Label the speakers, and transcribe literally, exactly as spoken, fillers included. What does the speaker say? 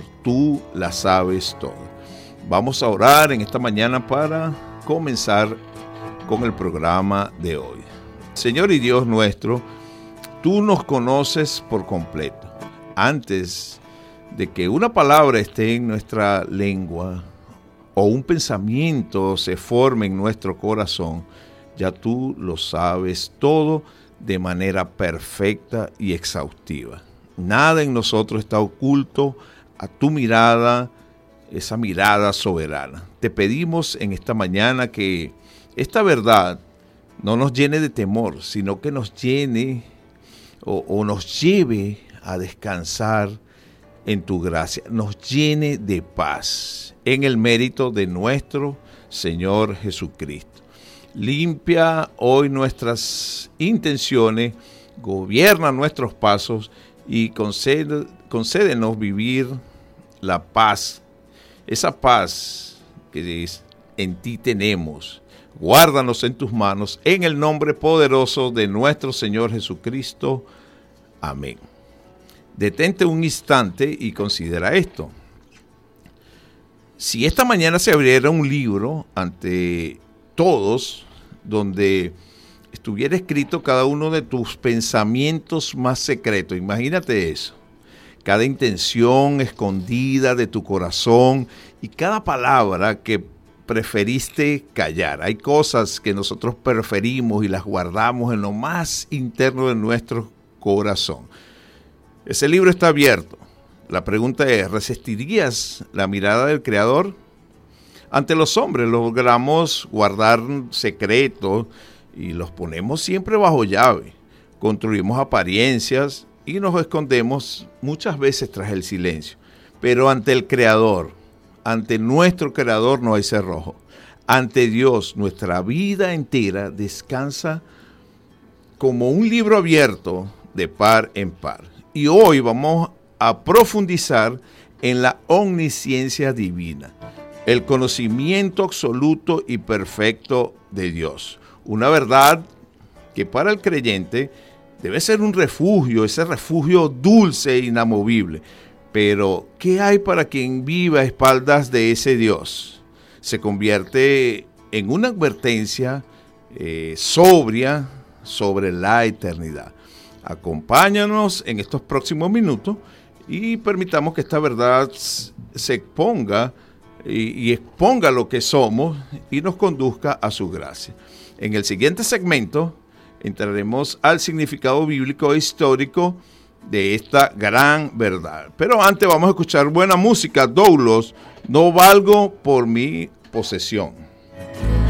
Speaker 1: tú la sabes toda. Vamos a orar en esta mañana para comenzar con el programa de hoy. Señor y Dios nuestro, tú nos conoces por completo. Antes de que una palabra esté en nuestra lengua o un pensamiento se forme en nuestro corazón, ya tú lo sabes todo de manera perfecta y exhaustiva. Nada en nosotros está oculto a tu mirada, esa mirada soberana. Te pedimos en esta mañana que esta verdad no nos llene de temor, sino que nos llene o, o nos lleve a descansar en tu gracia, nos llene de paz en el mérito de nuestro Señor Jesucristo. Limpia hoy nuestras intenciones, gobierna nuestros pasos y concede, concédenos vivir la paz, esa paz que en ti tenemos. Guárdanos en tus manos, en el nombre poderoso de nuestro Señor Jesucristo. Amén. Detente un instante y considera esto. Si esta mañana se abriera un libro ante todos, donde estuviera escrito cada uno de tus pensamientos más secretos, imagínate eso, cada intención escondida de tu corazón y cada palabra que preferiste callar. Hay cosas que nosotros preferimos y las guardamos en lo más interno de nuestro corazón. Ese libro está abierto. La pregunta es, ¿resistirías la mirada del Creador? Ante los hombres logramos guardar secretos y los ponemos siempre bajo llave. Construimos apariencias y nos escondemos muchas veces tras el silencio. Pero ante el Creador, ante nuestro Creador no hay cerrojo. Ante Dios, nuestra vida entera descansa como un libro abierto de par en par. Y hoy vamos a profundizar en la omnisciencia divina, el conocimiento absoluto y perfecto de Dios. Una verdad que para el creyente debe ser un refugio, ese refugio dulce e inamovible. Pero, ¿qué hay para quien viva a espaldas de ese Dios? Se convierte en una advertencia eh, sobria sobre la eternidad. Acompáñanos en estos próximos minutos y permitamos que esta verdad se exponga y, y exponga lo que somos y nos conduzca a su gracia. En el siguiente segmento entraremos al significado bíblico e histórico de esta gran verdad. Pero antes vamos a escuchar buena música. Doulos, no valgo por mi posesión.